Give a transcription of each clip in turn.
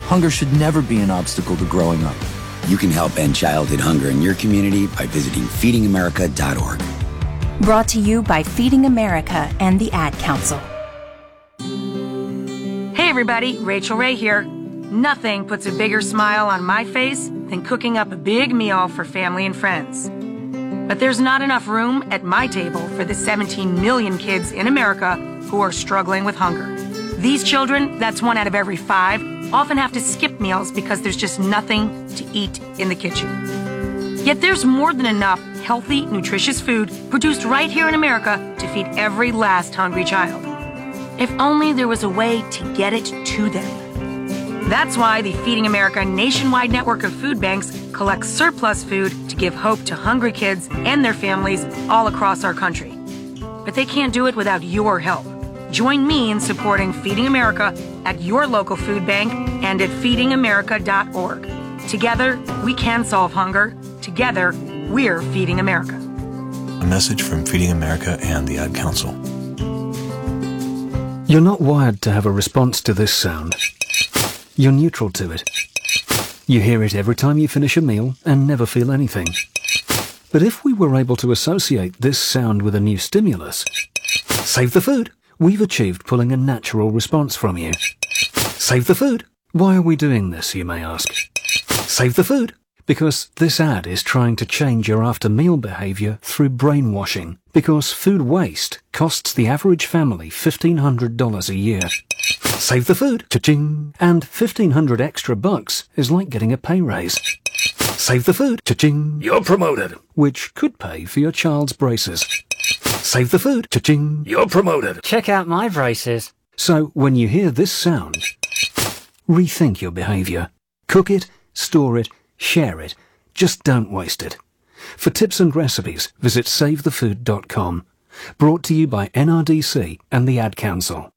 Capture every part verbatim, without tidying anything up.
Hunger should never be an obstacle to growing up. You can help end childhood hunger in your community by visiting feeding america dot org. Brought to you by Feeding America and the Ad Council. Hey everybody, Rachel Ray here. Nothing puts a bigger smile on my face than cooking up a big meal for family and friends. But there's not enough room at my table for the seventeen million kids in America who are struggling with hunger. These children, that's one out of every five, often have to skip meals because there's just nothing to eat in the kitchen. Yet there's more than enough healthy, nutritious food produced right here in America to feed every last hungry child. If only there was a way to get it to them. That's why the Feeding America nationwide network of food banks collects surplus food to give hope to hungry kids and their families all across our country. But they can't do it without your help. Join me in supporting Feeding America at your local food bank and at feeding america dot org. Together, we can solve hunger. Together, we're Feeding America. A message from Feeding America and the Ad Council. You're not wired to have a response to this sound. You're neutral to it. You hear it every time you finish a meal and never feel anything. But if we were able to associate this sound with a new stimulus, save the food, we've achieved pulling a natural response from you. Save the food. Why are we doing this, you may ask? Save the food. Because this ad is trying to change your after-meal behavior through brainwashing. Because food waste costs the average family fifteen hundred dollars a year. Save the food. Cha-ching. And fifteen hundred extra bucks is like getting a pay raise. Save the food. Cha-ching. You're promoted. Which could pay for your child's braces. Save the food. Cha-ching. You're promoted. Check out my braces. So when you hear this sound, rethink your behavior. Cook it, store it, share it. Just don't waste it. For tips and recipes, visit save the food dot com. Brought to you by N R D C and the Ad Council.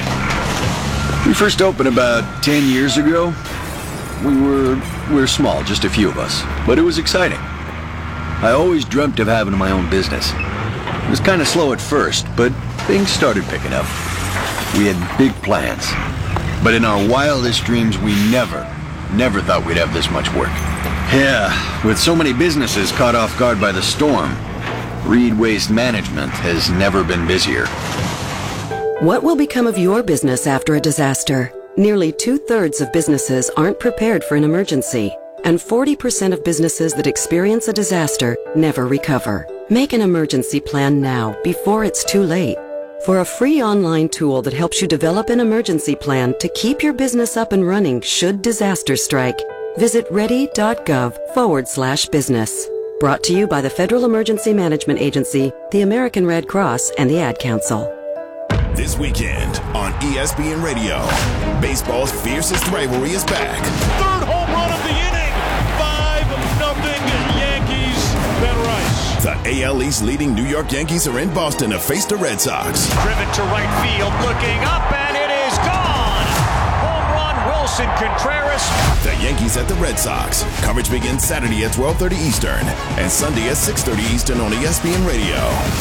We first opened about ten years ago. We were, we were small, just a few of us, but it was exciting. I always dreamt of having my own business. It was kind of slow at first, but things started picking up. We had big plans, but in our wildest dreams, we never, never thought we'd have this much work. Yeah, with so many businesses caught off guard by the storm, Reed Waste Management has never been busier. What will become of your business after a disaster? Nearly two-thirds of businesses aren't prepared for an emergency, and forty percent of businesses that experience a disaster never recover. Make an emergency plan now, before it's too late. For a free online tool that helps you develop an emergency plan to keep your business up and running should disaster strike, visit ready.gov forward slash business. Brought to you by the Federal Emergency Management Agency, the American Red Cross, and the Ad Council. This weekend on E S P N Radio, baseball's fiercest rivalry is back. Third home run of the inning. five nothing Yankees. Ben Rice. The A L East leading New York Yankees are in Boston to face the Red Sox. Driven to right field, looking up, and it is gone. Home run, Wilson Contreras. The Yankees at the Red Sox. Coverage begins Saturday at twelve thirty Eastern and Sunday at six thirty Eastern on E S P N Radio.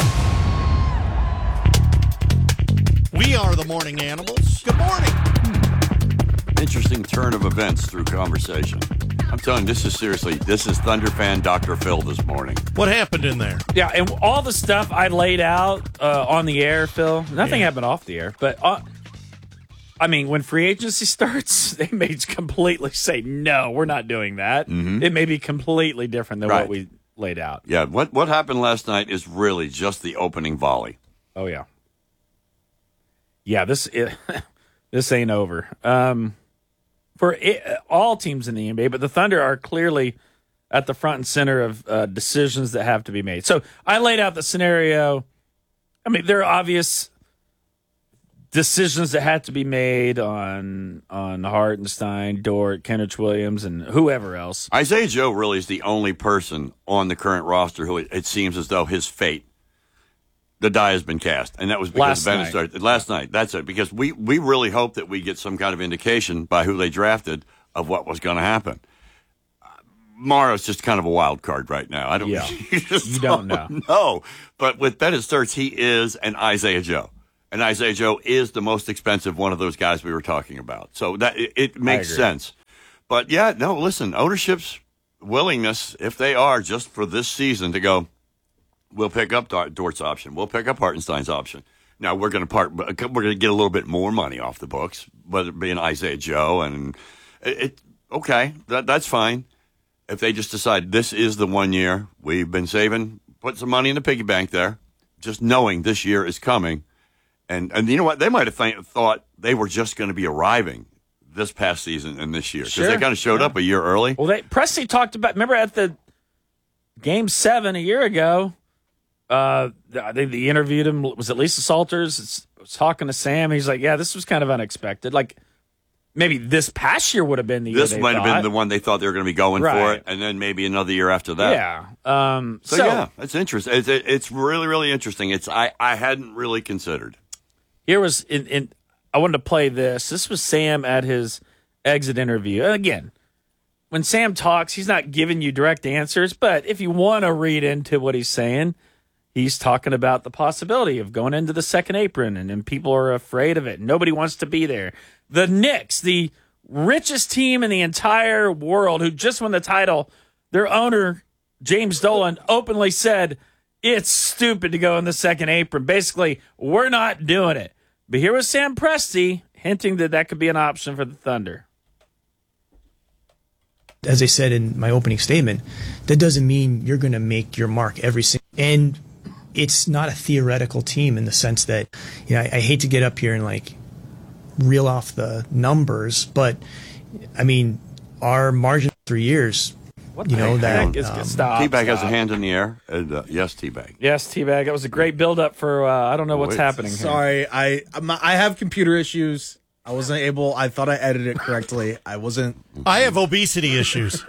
We are the morning animals. Good morning. Interesting turn of events through conversation. I'm telling you, this is seriously, this is Thunder fan Doctor Phil this morning. What happened in there? Yeah, and all the stuff I laid out uh, on the air, Phil, nothing yeah. happened off the air. But, uh, I mean, when free agency starts, they may completely say, no, we're not doing that. Mm-hmm. It may be completely different than right. what we laid out. Yeah, what, what happened last night is really just the opening volley. Oh, yeah. Yeah, this it, this ain't over um, for it, all teams in the N B A, but the Thunder are clearly at the front and center of uh, decisions that have to be made. So I laid out the scenario. I mean, there are obvious decisions that had to be made on on Hartenstein, Dort, Kenrich Williams, and whoever else. Isaiah Joe really is the only person on the current roster who it seems as though his fate, the die has been cast, and that was because Bennett started last night. That's it, because we, we really hope that we get some kind of indication by who they drafted of what was going to happen. Uh, Morrow's just kind of a wild card right now. I don't. Yeah. you just you don't know. No, but with Bennett starts, he is an Isaiah Joe, and Isaiah Joe is the most expensive one of those guys we were talking about. So that it, it makes sense. But yeah, no, listen, ownership's willingness, if they are just for this season, to go, we'll pick up Dort's option, we'll pick up Hartenstein's option. Now we're going to part, we're going to get a little bit more money off the books, whether it be an Isaiah Joe, and it, it okay, that that's fine. If they just decide this is the one year we've been saving, put some money in the piggy bank there, just knowing this year is coming, and and you know what, they might have th- thought they were just going to be arriving this past season and this year because Sure. they kind of showed Yeah. up a year early. Well, they Presti talked about. Remember at the game seven a year ago, uh, they, they interviewed him. Was it Lisa Salters? Was talking to Sam. He's like, "Yeah, this was kind of unexpected. Like maybe this past year would have been the year This they might have thought. been the one they thought they were going to be going for Right. it, and then maybe another year after that. Yeah. Um, So, so yeah, it's interesting. It's, it, it's really, really interesting. It's I, I hadn't really considered. Here was in, in. I wanted to play this. This was Sam at his exit interview. And again, when Sam talks, he's not giving you direct answers, but if you want to read into what he's saying, he's talking about the possibility of going into the second apron, and, and people are afraid of it. Nobody wants to be there. The Knicks, the richest team in the entire world, who just won the title, their owner, James Dolan, openly said, it's stupid to go in the second apron. Basically, we're not doing it. But here was Sam Presti hinting that that could be an option for the Thunder. As I said in my opening statement, that doesn't mean you're going to make your mark every single. And it's not a theoretical team in the sense that, you know, I, I hate to get up here and like reel off the numbers, but I mean, our margin for three years, What you the know, heck that is um, stop, T-Bag has a stop. hand in the air. And, uh, yes, T-Bag. Yes, T-Bag. That was a great build-up for, uh, I don't know what's Wait. happening here. Sorry, I I'm- I have computer issues. I wasn't able. I thought I edited it correctly. I wasn't. I have obesity issues.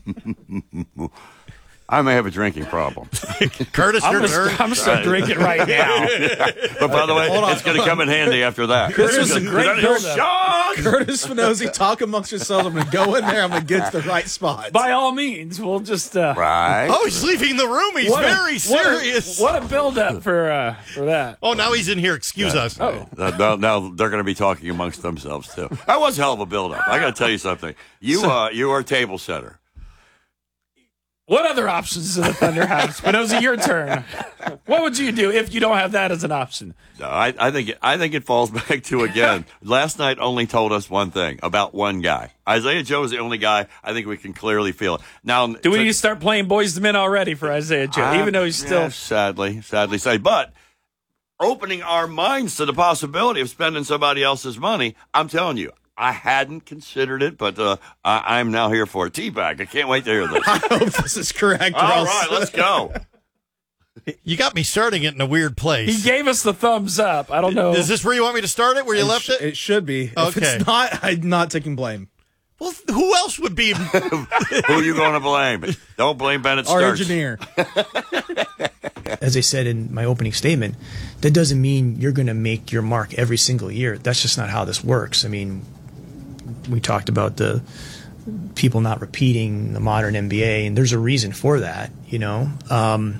I may have a drinking problem. Curtis, I'm you're gonna, I'm gonna start drinking right now. But by the way, Hold on, it's going to hold come on. in handy after that. This was a Did great I hear build-up. Sean? Curtis Spinozzi, talk amongst yourselves. I'm going to go in there. I'm going to get to the right spot. By all means, we'll just... Uh, Right. Oh, he's leaving the room. He's what a- very serious. What a, what a build-up for, uh, for that. Oh, now he's in here. Excuse us. Oh. Uh, now, now they're going to be talking amongst themselves, too. That was a hell of a build-up. I got to tell you something. You, uh, you are a table setter. What other options does the Thunder have? Spinoza, your turn. What would you do if you don't have that as an option? No, I, I think it, I think it falls back to, again, last night only told us one thing about one guy. Isaiah Joe is the only guy I think we can clearly feel it. Now, Do we to- need to start playing Boys to Men already for Isaiah Joe, Uh, even though he's still... yeah, sadly, sadly say, but opening our minds to the possibility of spending somebody else's money, I'm telling you, I hadn't considered it, but uh, I, I'm now here for a T-Bag. I can't wait to hear this. I hope this is correct. or All else- right, let's go. You got me starting it in a weird place. He gave us the thumbs up. I don't know. Is this where you want me to start it? Where you It left sh- it? It should be. If Okay. it's not, I'm not taking blame. Well, who else would be? Who are you going to blame? Don't blame Bennett Our Sturts. engineer. as I said in my opening statement, that doesn't mean you're going to make your mark every single year. That's just not how this works. I mean, we talked about the people not repeating the modern N B A, and there's a reason for that, you know. Um,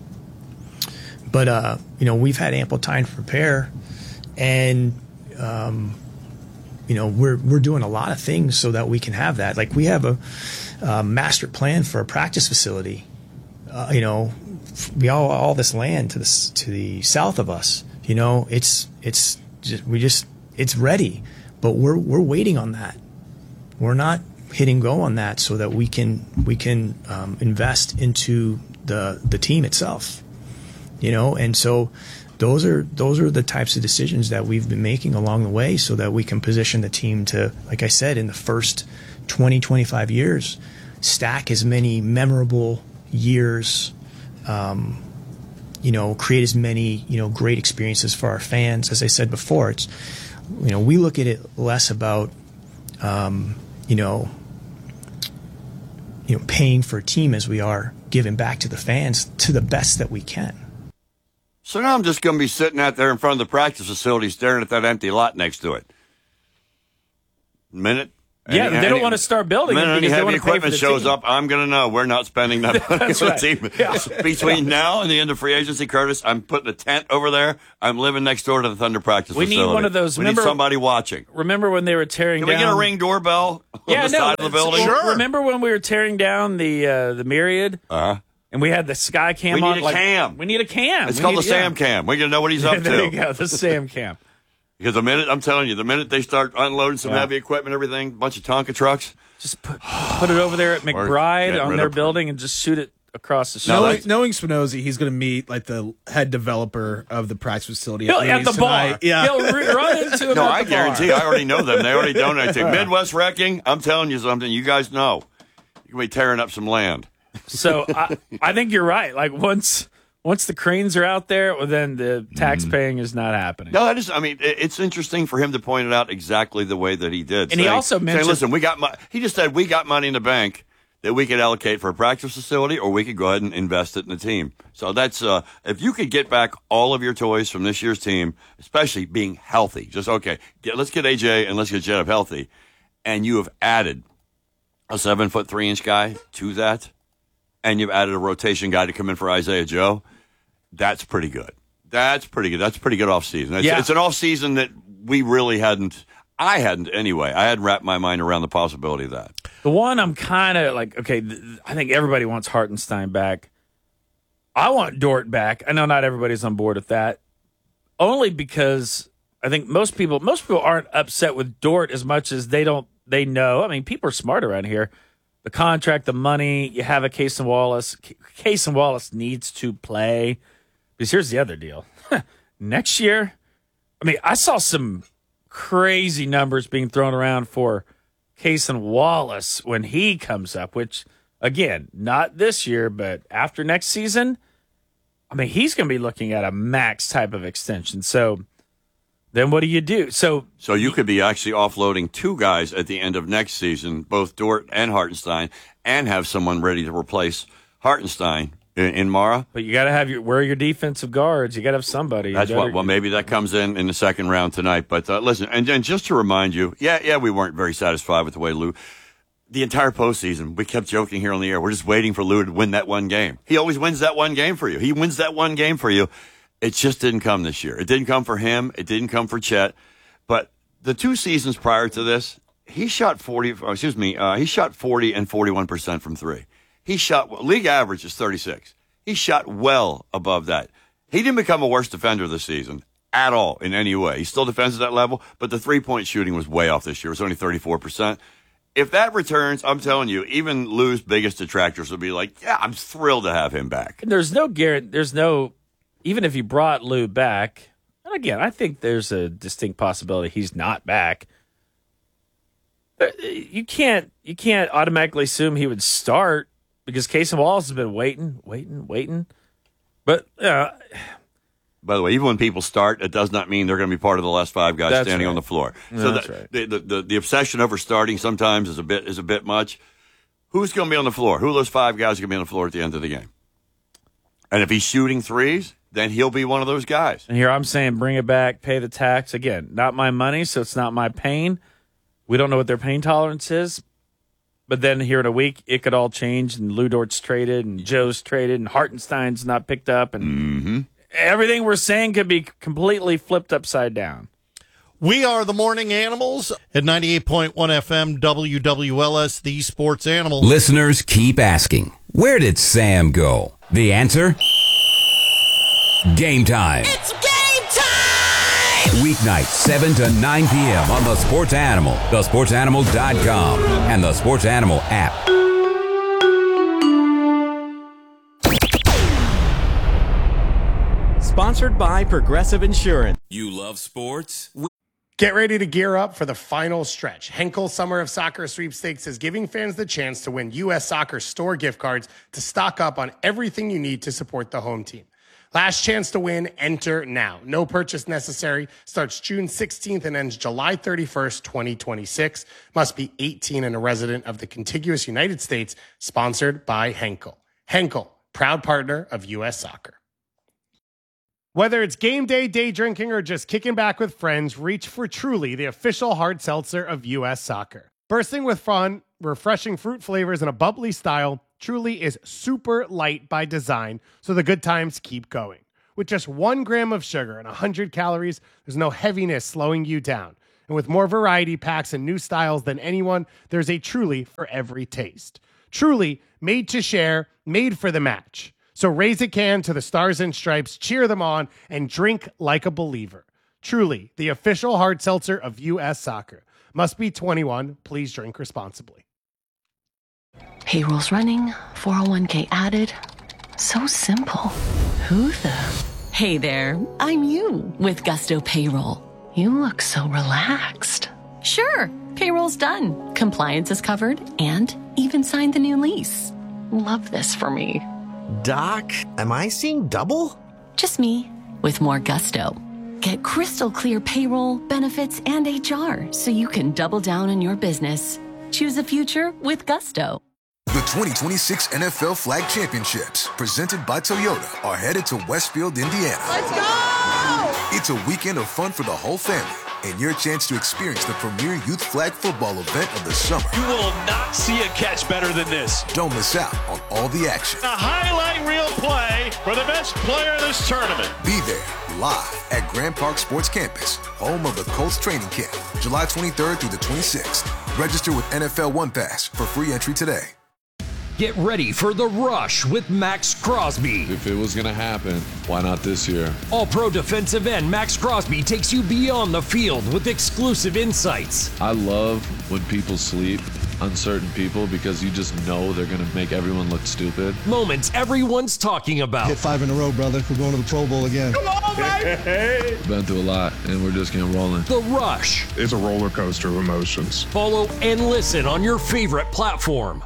but uh, you know, we've had ample time to prepare, and um, you know, we're we're doing a lot of things so that we can have that. Like we have a, a master plan for a practice facility. Uh, you know, we all all this land to the to the south of us. You know, it's it's just, we just it's ready, but we're we're waiting on that. We're not hitting go on that so that we can we can um, invest into the the team itself. You know, and so those are those are the types of decisions that we've been making along the way so that we can position the team to, like I said, in the first twenty, twenty-five years, stack as many memorable years, um, you know, create as many, you know, great experiences for our fans. As I said before, it's, you know, we look at it less about, um, you know, you know, paying for a team as we are giving back to the fans to the best that we can. So now I'm just going to be sitting out there in front of the practice facility staring at that empty lot next to it. Minute, Yeah, Any- they don't any- want to start building the it minute because any they want heavy to pay for equipment the shows team. up, I'm going to know we're not spending that money That's on right. the team. Yeah. Between now and the end of free agency, Curtis, I'm putting a tent over there. I'm living next door to the Thunder practice We facility. need one of those. We Remember- need somebody watching. Remember when they were tearing Can down? we get a ring doorbell on Yeah, the no, side of the building? Sure. Remember when we were tearing down the uh, the Myriad? Uh-huh. And we had the sky cam We need on. a like, cam. We need a cam. It's We called need- the Sam yeah. Cam. We're going to know what he's up There to. you go, the Sam Cam. Because the minute, I'm telling you, the minute they start unloading some Yeah. heavy equipment, everything, bunch of Tonka trucks. Just put, put it over there at Or McBride get on rid their of- building and just shoot it across the street. knowing, knowing Spinozzi, he's going to meet like the head developer of the practice facility He'll- at the Louis bar. tonight. Yeah, He'll re- run into him No, at I the bar. guarantee. I already know them. They already donate to Midwest Wrecking. I'm telling you something. You guys know. You'll be tearing up some land. So I, I think you're right. Like once once the cranes are out there, well, then the tax paying is not happening. No, that is. I mean, it- it's interesting for him to point it out exactly the way that he did. And he saying- also saying, mentioned- "Listen, we got. Mo-, he just said we got money in the bank that we could allocate for a practice facility, or we could go ahead and invest it in the team." So that's uh, if you could get back all of your toys from this year's team, especially being healthy. Just okay, get, let's get A J and let's get Jed healthy, and you have added a seven foot three inch guy to that, and you've added a rotation guy to come in for Isaiah Joe. That's pretty good. That's pretty good. That's a pretty good off season. It's, Yeah. it's an off season that we really hadn't. I hadn't anyway. I hadn't wrapped my mind around the possibility of that. The one I'm kind of like, okay, th- I think everybody wants Hartenstein back. I want Dort back. I know not everybody's on board with that. Only because I think most people most people aren't upset with Dort as much as they don't they know. I mean, people are smart around here. The contract, the money, you have a Case and Wallace. Case and Wallace needs to play. Because here's the other deal. Next year, I mean, I saw some crazy numbers being thrown around for Case and Wallace when he comes up, which, again, not this year, but after next season, I mean, he's going to be looking at a max type of extension. So then what do you do? So So you could be actually offloading two guys at the end of next season, both Dort and Hartenstein, and have someone ready to replace Hartenstein in, in Mara. But you got to have your where are your defensive guards? You got to have somebody. That's You what. gotta- Well, maybe that comes in in the second round tonight. But uh, listen, and, and just to remind you, yeah, yeah, we weren't very satisfied with the way Lou. The entire postseason, we kept joking here on the air. We're just waiting for Lou to win that one game. He always wins that one game for you. He wins that one game for you. It just didn't come this year. It didn't come for him. It didn't come for Chet. But the two seasons prior to this, he shot forty. Or excuse me, uh, he shot forty and forty-one percent from three. He shot league average is thirty-six. He shot well above that. He didn't become a worse defender this season at all in any way. He still defends at that level, but the three-point shooting was way off this year. It was only thirty-four percent. If that returns, I'm telling you, even Lou's biggest detractors will be like, yeah, I'm thrilled to have him back. There's no guarantee. There's no, even if you brought Lou back, and again, I think there's a distinct possibility he's not back. But you can't, you can't automatically assume he would start because Case and Wallace has been waiting, waiting, waiting. But uh, By the way, even when people start, it does not mean they're going to be part of the last five guys That's standing right. on the floor. No, so that's the, right. the, the, the the obsession over starting sometimes is a bit is a bit much. Who's going to be on the floor? Who are those five guys going to be on the floor at the end of the game? And if he's shooting threes, then he'll be one of those guys. And here I'm saying bring it back, pay the tax. Again, not my money, so it's not my pain. We don't know what their pain tolerance is. But then here in a week, it could all change, and Lou Dort's traded, and Joe's traded, and Hartenstein's not picked up, and mm-hmm. everything we're saying could be completely flipped upside down. We are the Morning Animals at ninety-eight point one F M W W L S, the Sports Animal. Listeners keep asking, where did Sam go? The answer? Game time. It's game time! Weeknights, seven to nine p.m. on The Sports Animal, the sports animal dot com, and the Sports Animal app. Sponsored by Progressive Insurance. You love sports? Get ready to gear up for the final stretch. Henkel Summer of Soccer Sweepstakes is giving fans the chance to win U S Soccer store gift cards to stock up on everything you need to support the home team. Last chance to win, enter now. No purchase necessary. Starts June sixteenth and ends July thirty-first, twenty twenty-six. Must be eighteen and a resident of the contiguous United States. Sponsored by Henkel. Henkel, proud partner of U S Soccer. Whether it's game day, day drinking, or just kicking back with friends, reach for Truly, the official hard seltzer of U S Soccer. Bursting with fun, refreshing fruit flavors, and a bubbly style, Truly is super light by design, so the good times keep going. With just one gram of sugar and one hundred calories, there's no heaviness slowing you down. And with more variety packs and new styles than anyone, there's a Truly for every taste. Truly, made to share, made for the match. So raise a can to the Stars and Stripes, cheer them on, and drink like a believer. Truly, the official hard seltzer of U S Soccer. Must be twenty-one. Please drink responsibly. Payroll's running, four oh one k added. So simple. Who the? Hey there, I'm you with Gusto Payroll. You look so relaxed. Sure, payroll's done. Compliance is covered and even signed the new lease. Love this for me. Doc, am I seeing double? Just me with more gusto. Get crystal clear payroll, benefits, and H R so you can double down on your business. Choose a future with Gusto. The twenty twenty-six N F L Flag Championships, presented by Toyota, are headed to Westfield, Indiana. Let's go! It's a weekend of fun for the whole family and your chance to experience the premier youth flag football event of the summer. You will not see a catch better than this. Don't miss out on all the action. A highlight reel play for the best player of this tournament. Be there live at Grand Park Sports Campus, home of the Colts training camp, July twenty-third through the twenty-sixth. Register with N F L One Pass for free entry today. Get ready for The Rush with Max Crosby. If it was going to happen, why not this year? All-pro defensive end Max Crosby takes you beyond the field with exclusive insights. I love when people sleep, uncertain people, because you just know they're going to make everyone look stupid. Moments everyone's talking about. Hit five in a row, brother. We're going to the Pro Bowl again. Come on, baby! We've been through a lot, and we're just getting rolling. The Rush. It's a roller coaster of emotions. Follow and listen on your favorite platform.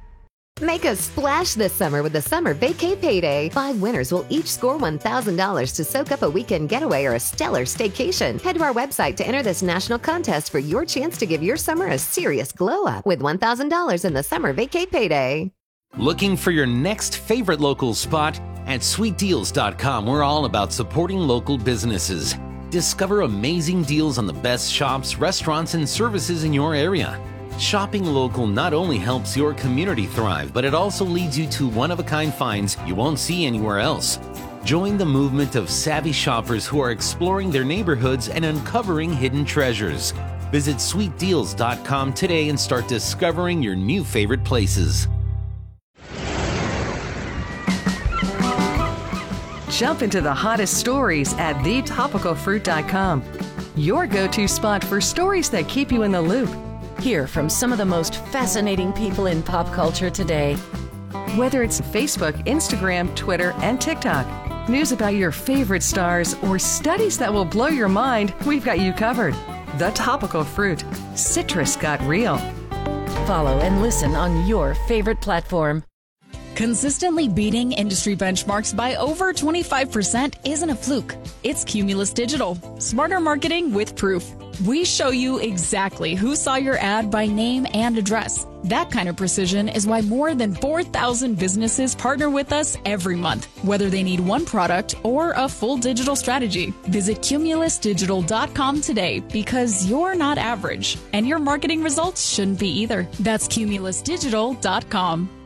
Make a splash this summer with the Summer Vacay Payday. Five winners will each score one thousand dollars to soak up a weekend getaway or a stellar staycation. Head to our website to enter this national contest for your chance to give your summer a serious glow up with one thousand dollars in the Summer Vacay Payday. Looking for your next favorite local spot? At sweet deals dot com, we're all about supporting local businesses. Discover amazing deals on the best shops, restaurants, and services in your area. Shopping local not only helps your community thrive, but it also leads you to one-of-a-kind finds you won't see anywhere else. Join the movement of savvy shoppers who are exploring their neighborhoods and uncovering hidden treasures. Visit sweet deals dot com today and start discovering your new favorite places. Jump into the hottest stories at the topical fruit dot com. Your go-to spot for stories that keep you in the loop. Hear from some of the most fascinating people in pop culture today. Whether it's Facebook, Instagram, Twitter, and TikTok, news about your favorite stars, or studies that will blow your mind, we've got you covered. The Topical Fruit. Citrus got real. Follow and listen on your favorite platform. Consistently beating industry benchmarks by over twenty-five percent isn't a fluke. It's Cumulus Digital. Smarter marketing with proof. We show you exactly who saw your ad by name and address. That kind of precision is why more than four thousand businesses partner with us every month, whether they need one product or a full digital strategy. Visit cumulus digital dot com today because you're not average, and your marketing results shouldn't be either. That's cumulus digital dot com.